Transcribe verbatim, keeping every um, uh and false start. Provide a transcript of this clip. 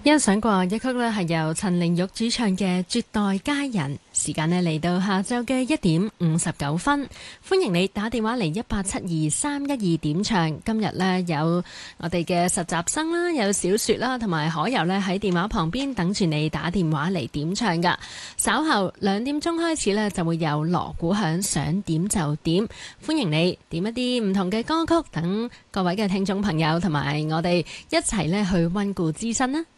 欣賞過一曲呢係由陳玲玉主唱嘅《絕代佳人》，時間呢嚟到下晝嘅一點五十九分，歡迎你打電話嚟一八七二三一二點唱。今日呢，有我哋嘅實習生啦，有小雪啦，同埋可柔呢喺電話旁邊等住你打電話嚟點唱噶。稍後兩點鐘開始呢，就會有鑼鼓響，想點就點，歡迎你點一啲唔同嘅歌曲，等各位嘅聽眾朋友同埋我哋一齊呢去溫故知新啦。